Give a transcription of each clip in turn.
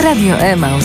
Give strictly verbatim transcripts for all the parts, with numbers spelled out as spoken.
Radio Emaus.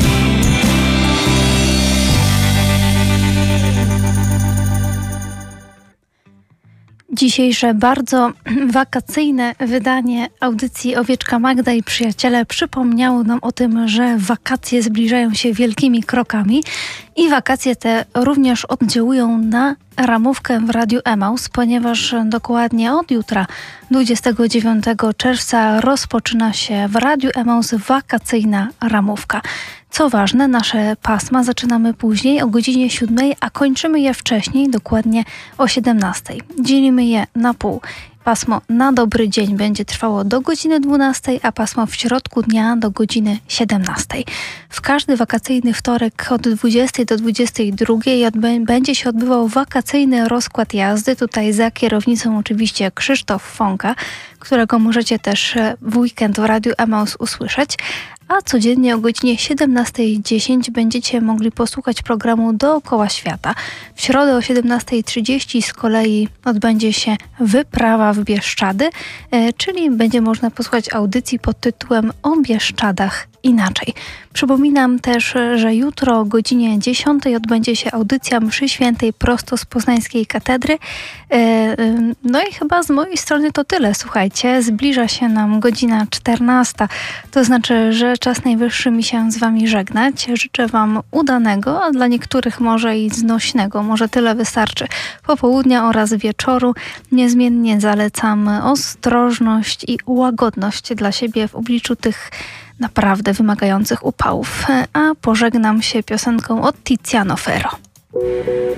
Dzisiejsze bardzo wakacyjne wydanie audycji Owieczka Magda i Przyjaciele przypomniało nam o tym, że wakacje zbliżają się wielkimi krokami i wakacje te również oddziałują na ramówkę w Radiu Emaus, ponieważ dokładnie od jutra, dwudziestego dziewiątego czerwca, rozpoczyna się w Radiu Emaus wakacyjna ramówka. Co ważne, nasze pasma zaczynamy później o godzinie siódmej, a kończymy je wcześniej, dokładnie o siedemnastej. Dzielimy je na pół. Pasmo na dobry dzień będzie trwało do godziny dwunastej, a pasmo w środku dnia do godziny siedemnastej. W każdy wakacyjny wtorek od dwudziestej do dwudziestej drugiej odbę- będzie się odbywał wakacyjny rozkład jazdy. Tutaj za kierownicą oczywiście Krzysztof Fąka, którego możecie też w weekend w Radiu Emaus usłyszeć. A codziennie o godzinie siedemnastej dziesięć będziecie mogli posłuchać programu Dookoła Świata. W środę o siedemnastej trzydzieści z kolei odbędzie się wyprawa w Bieszczady, czyli będzie można posłuchać audycji pod tytułem O Bieszczadach inaczej. Przypominam też, że jutro o godzinie dziesiątej odbędzie się audycja mszy świętej prosto z Poznańskiej Katedry. No i chyba z mojej strony to tyle. Słuchajcie, zbliża się nam godzina czternasta. To znaczy, że czas najwyższy mi się z wami żegnać. Życzę wam udanego, a dla niektórych może i znośnego. Może tyle wystarczy. Popołudnia oraz wieczoru. Niezmiennie zalecam ostrożność i łagodność dla siebie w obliczu tych naprawdę wymagających upałów. A pożegnam się piosenką od Tiziano Ferro.